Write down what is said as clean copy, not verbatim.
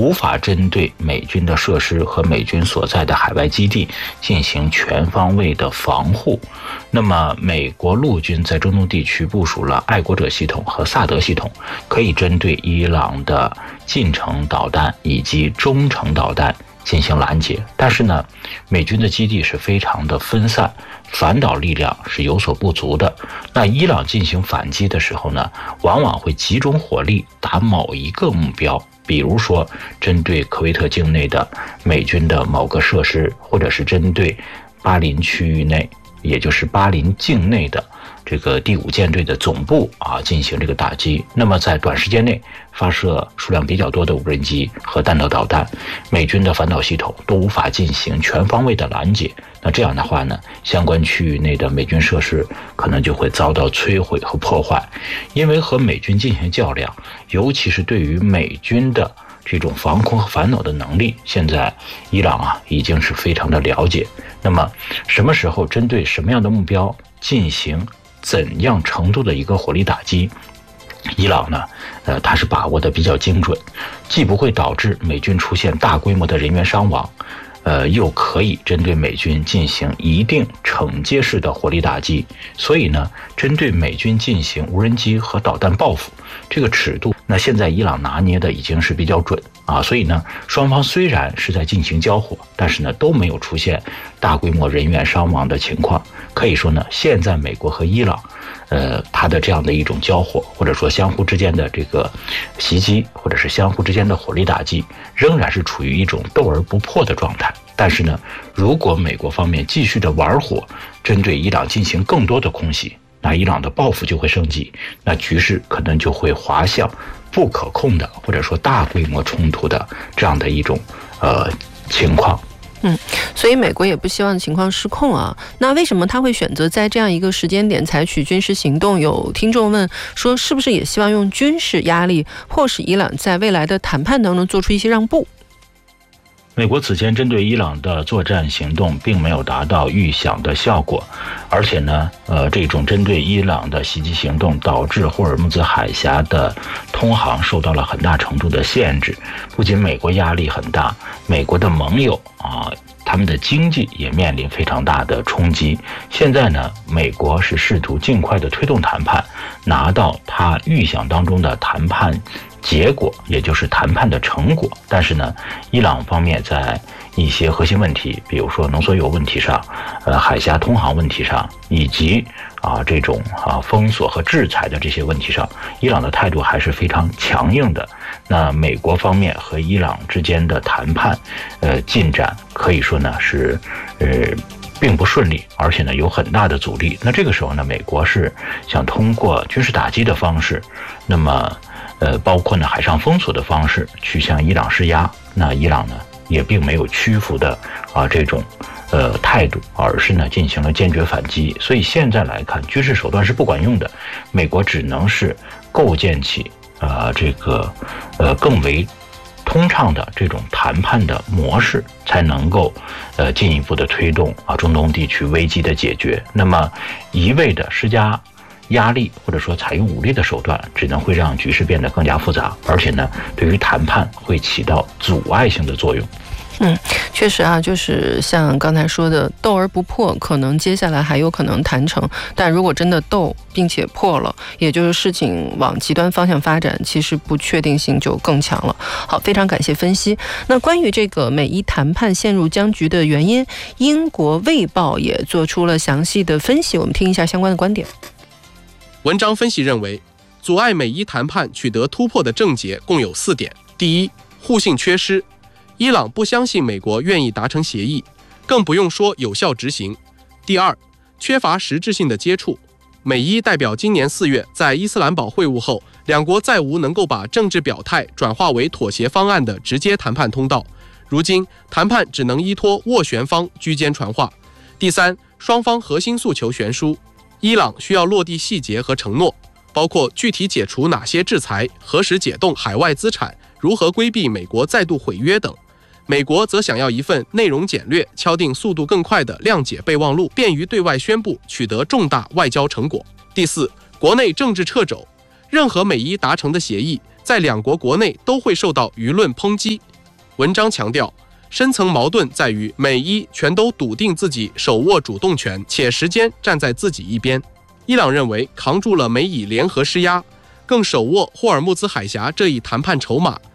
无法针对美军的设施和美军所在的海外基地进行全方位的防护。那么美国陆军在中东地区部署了爱国者系统和萨德系统，可以针对伊朗的近程导弹以及中程导弹进行拦截。但是呢，美军的基地是非常的分散，反导力量是有所不足的。那伊朗进行反击的时候呢，往往会集中火力打某一个目标，比如说针对科威特境内的美军的某个设施，或者是针对巴林区域内，也就是巴林境内的这个第5舰队的总部进行这个打击。那么在短时间内发射数量比较多的无人机和弹道导弹，美军的反导系统都无法进行全方位的拦截。那这样的话呢，相关区域内的美军设施可能就会遭到摧毁和破坏。因为和美军进行较量，尤其是对于美军的这种防空和反导的能力，现在伊朗已经是非常的了解。那么什么时候针对什么样的目标进行怎样程度的一个火力打击，伊朗呢，它是把握的比较精准，既不会导致美军出现大规模的人员伤亡，又可以针对美军进行一定惩戒式的火力打击。所以呢，针对美军进行无人机和导弹报复这个尺度，那现在伊朗拿捏的已经是比较准所以呢，双方虽然是在进行交火，但是呢都没有出现大规模人员伤亡的情况。可以说呢，现在美国和伊朗它的这样的一种交火，或者说相互之间的这个袭击，或者是相互之间的火力打击，仍然是处于一种斗而不破的状态。但是呢，如果美国方面继续的玩火，针对伊朗进行更多的空袭，那伊朗的报复就会升级，那局势可能就会滑向不可控的，或者说大规模冲突的这样的一种情况。 所以美国也不希望情况失控啊。那为什么他会选择在这样一个时间点采取军事行动？有听众问说，是不是也希望用军事压力迫使伊朗在未来的谈判当中做出一些让步？ 美国此前针对伊朗的作战行动并没有达到预想的效果，而且呢，这种针对伊朗的袭击行动导致霍尔木兹海峡的通航受到了很大程度的限制。不仅美国压力很大，美国的盟友他们的经济也面临非常大的冲击。现在呢，美国是试图尽快的推动谈判，拿到他预想当中的谈判结果，也就是谈判的成果。但是呢，伊朗方面在一些核心问题，比如说浓缩铀问题上，海峡通航问题上，以及这种封锁和制裁的这些问题上，伊朗的态度还是非常强硬的。那美国方面和伊朗之间的谈判进展可以说呢是并不顺利，而且呢有很大的阻力。那这个时候呢，美国是想通过军事打击的方式，那么包括呢海上封锁的方式去向伊朗施压。那伊朗呢也并没有屈服的这种态度，而是呢进行了坚决反击。所以现在来看，军事手段是不管用的，美国只能是构建起这个更为通畅的这种谈判的模式，才能够进一步的推动中东地区危机的解决。那么一味的施加压力或者说采用武力的手段，只能会让局势变得更加复杂，而且呢对于谈判会起到阻碍性的作用。 确实就是像刚才说的，斗而不破，可能接下来还有可能谈成，但如果真的斗并且破了，也就是事情往极端方向发展，其实不确定性就更强了。好，非常感谢分析。那关于这个美伊谈判陷入僵局的原因，英国卫报也做出了详细的分析，我们听一下相关的观点。 文章分析认为，阻碍美伊谈判取得突破的症结共有4点。第一，互信缺失，伊朗不相信美国愿意达成协议，更不用说有效执行。第二，缺乏实质性的接触，美伊代表今年4月在伊斯兰堡会晤后，两国再无能够把政治表态转化为妥协方案的直接谈判通道，如今谈判只能依托斡旋方居间传话。第三，双方核心诉求悬殊，伊朗需要落地细节和承诺，包括具体解除哪些制裁、何时解冻海外资产、如何规避美国再度毁约等。美国则想要一份内容简略、敲定速度更快的谅解备忘录，便于对外宣布取得重大外交成果。第四，国内政治掣肘，任何美伊达成的协议，在两国国内都会受到舆论抨击， 文章强调，深层矛盾在于美伊全都笃定自己手握主动权，且时间站在自己一边。伊朗认为扛住了美以联合施压，更手握霍尔木兹海峡这一谈判筹码，